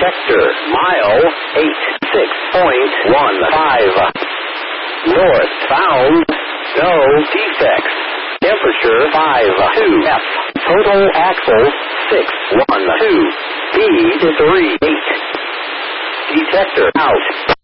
Sector, mile 86.15. North bound, no defects. Temperature 52 F. Total axles 612. Speed 38. Detector out.